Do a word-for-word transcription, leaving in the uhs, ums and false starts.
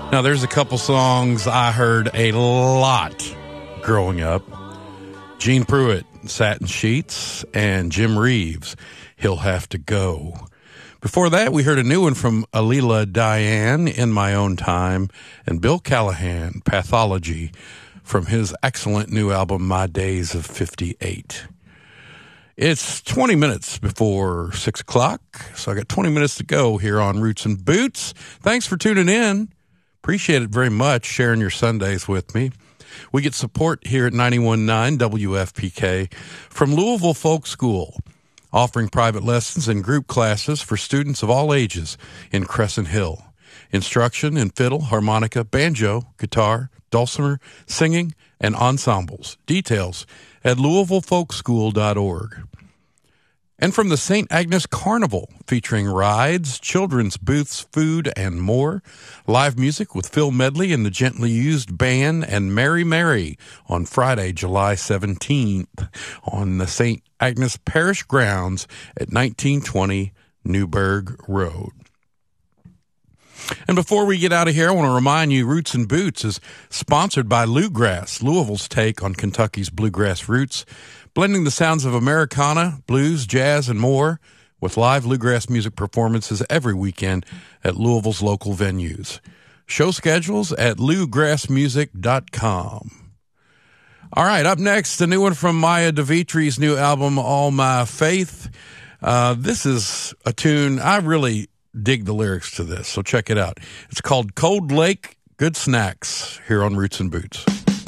Now, there's a couple songs I heard a lot growing up. Gene Pruitt, Satin Sheets, and Jim Reeves, He'll Have to Go. Before that, we heard a new one from Alila Diane, In My Own Time, and Bill Callahan, Pathology, from his excellent new album, My Days of fifty-eight. It's twenty minutes before six o'clock, so I got twenty minutes to go here on Roots and Boots. Thanks for tuning in. Appreciate it very much, sharing your Sundays with me. We get support here at ninety-one point nine W F P K from Louisville Folk School, offering private lessons and group classes for students of all ages in Crescent Hill. Instruction in fiddle, harmonica, banjo, guitar, dulcimer, singing, and ensembles. Details at louisville folk school dot org. And from the Saint Agnes Carnival, featuring rides, children's booths, food, and more. Live music with Phil Medley and the Gently Used Band and Mary Mary on Friday, July seventeenth on the Saint Agnes Parish grounds at nineteen twenty Newburgh Road. And before we get out of here, I want to remind you Roots and Boots is sponsored by Bluegrass, Louisville's take on Kentucky's bluegrass roots, blending the sounds of Americana, blues, jazz, and more with live bluegrass music performances every weekend at Louisville's local venues. Show schedules at lougrass music dot com. All right, up next, a new one from Maya DeVitri's new album, All My Faith. Uh, this is a tune, I really dig the lyrics to this, so check it out. It's called Cold Lake Good Snacks here on Roots and Boots.